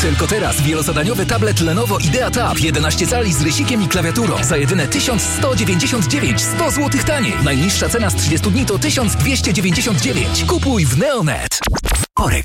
Tylko teraz wielozadaniowy tablet Lenovo IdeaTab 11 cali z rysikiem i klawiaturą za jedyne 1199, 100 zł taniej. Najniższa cena z 30 dni to 1299. Kupuj w Neonet. Korek.